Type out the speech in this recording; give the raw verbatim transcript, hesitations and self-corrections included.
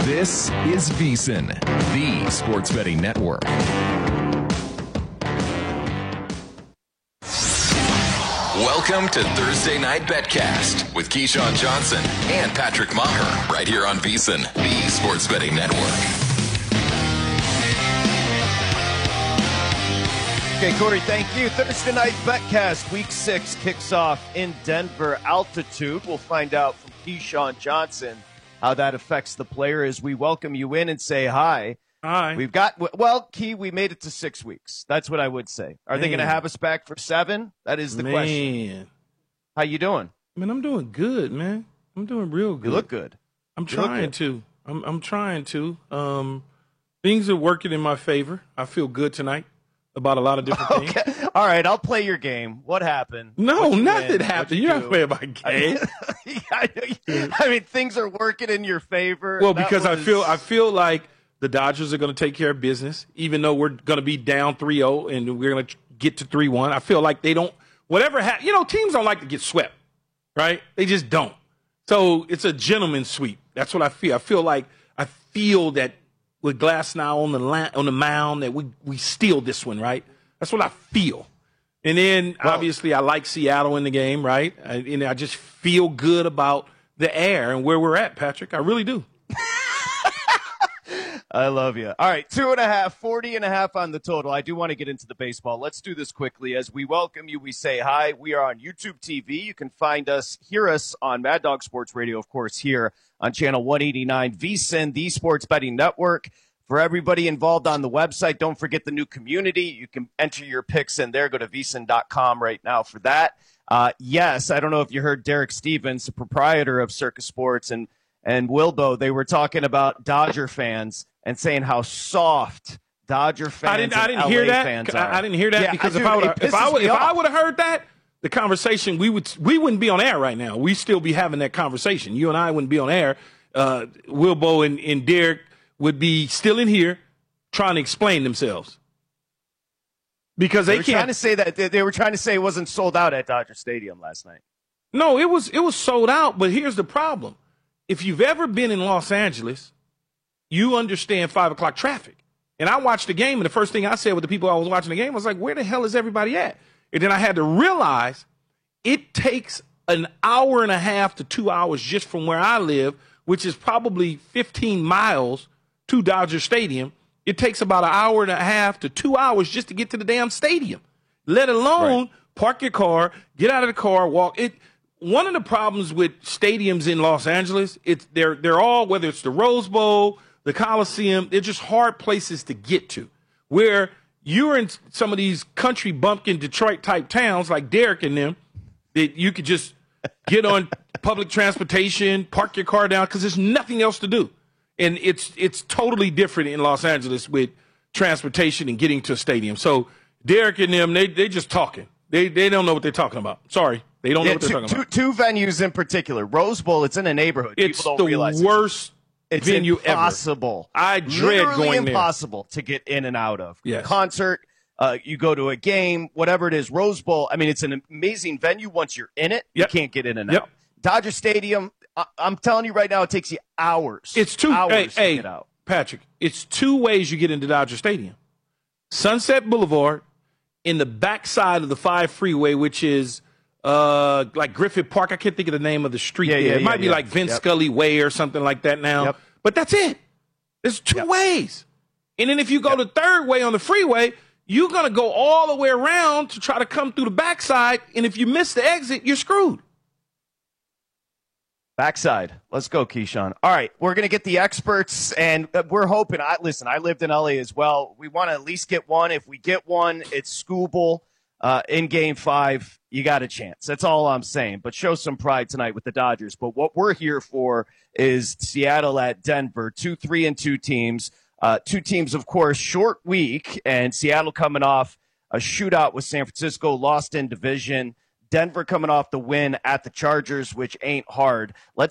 This is VSiN, the Sports Betting Network. Welcome to Thursday Night Betcast with Keyshawn Johnson and Patrick Maher right here on VSiN, the Sports Betting Network. Okay, Corey, thank you. Thursday Night Betcast, Week six kicks off in Denver. Altitude. We'll find out from Keyshawn Johnson how that affects the player as we welcome you in and say hi. Hi. We've got, well, Key, we made it to six weeks. That's what I would say. Are Man. they going to have us back for seven? That is the man. question. How you doing? Man, I'm doing good, man. I'm doing real good. You look good. I'm you trying to. I'm I'm trying to. Um, things are working in my favor. I feel good tonight about a lot of different okay. things. All right, I'll play your game. What happened? No, you nothing win? happened. You You're not playing my game. I mean, things are working in your favor. Well, That because was... I feel I feel like the Dodgers are going to take care of business, even though we're going to be down three oh and we're going to get to three one. I feel like they don't – whatever ha- – you know, teams don't like to get swept, right? They just don't. So it's a gentleman's sweep. That's what I feel. I feel like – I feel that with Glasnow on the la- on the mound that we, we steal this one, right? That's what I feel. And then, well, obviously, I like Seattle in the game, right? I, and I just feel good about the air and where we're at, Patrick. I really do. I love you. All right, two and a half, forty and a half on the total. I do want to get into the baseball. Let's do this quickly. As we welcome you, we say hi. We are on YouTube T V. You can find us, hear us on Mad Dog Sports Radio, of course, here on channel one eighty-nine, VSiN, the Sports Betting Network. For everybody involved on the website, don't forget the new community. You can enter your picks in there. Go to V S I N dot com right now for that. Uh, yes, I don't know if you heard Derek Stevens, the proprietor of Circus Sports, and, and Wilbo, they were talking about Dodger fans and saying how soft Dodger fans I didn't, and I didn't L A hear that. fans I, are. I didn't hear that yeah, because I, if dude, I would if I would if I would have heard that, the conversation we would we wouldn't be on air right now. We still be having that conversation. You and I wouldn't be on air. Uh, Wilbo and, and Derek would be still in here trying to explain themselves because they, they were can't. Trying to say that they, they were trying to say it wasn't sold out at Dodger Stadium last night. No, it was it was sold out. But here's the problem: if you've ever been in Los Angeles, you understand five o'clock traffic. And I watched the game, and the first thing I said with the people I was watching the game was like, "Where the hell is everybody at?" And then I had to realize it takes an hour and a half to two hours just from where I live, which is probably fifteen miles to Dodger Stadium. It takes about an hour and a half to two hours just to get to the damn stadium, let alone right. park your car, get out of the car, walk. It. One of the problems with stadiums in Los Angeles, it's they're they're all, whether it's the Rose Bowl, the Coliseum, they're just hard places to get to. Where you're in some of these country bumpkin Detroit type towns like Derek and them, that you could just get on public transportation, park your car down because there's nothing else to do. And it's it's totally different in Los Angeles with transportation and getting to a stadium. So Derek and them, they they just talking. They they don't know what they're talking about. Sorry. They don't yeah, know what they're two, talking two, about. Two venues in particular. Rose Bowl, it's in a neighborhood. It's People don't the realize worst it's venue impossible. ever. I dread Literally going there. impossible to get in and out of. Yes. Concert, uh, you go to a game, whatever it is, Rose Bowl. I mean, it's an amazing venue once you're in it. Yep. You can't get in and Yep. out. Dodger Stadium, I- I'm telling you right now, it takes you hours. It's two hours hey, to hey, get out. Patrick, it's two ways you get into Dodger Stadium. Sunset Boulevard in the backside of the five freeway, which is uh, like Griffith Park. I can't think of the name of the street yeah, there. Yeah, it yeah, might be yeah. like Vince yep. Scully Way or something like that now. Yep. But that's it. There's two yep. ways. And then if you go yep. the third way on the freeway, you're going to go all the way around to try to come through the backside. And if you miss the exit, you're screwed. Backside. Let's go, Keyshawn. All right, we're going to get the experts, and we're hoping. I Listen, I lived in L A as well. We want to at least get one. If we get one, it's Scooble uh, in Game five. You got a chance. That's all I'm saying. But show some pride tonight with the Dodgers. But what we're here for is Seattle at Denver, two, three, and two teams. Uh, two teams, of course, short week, and Seattle coming off a shootout with San Francisco, lost in division. Denver coming off the win at the Chargers, which ain't hard. Let's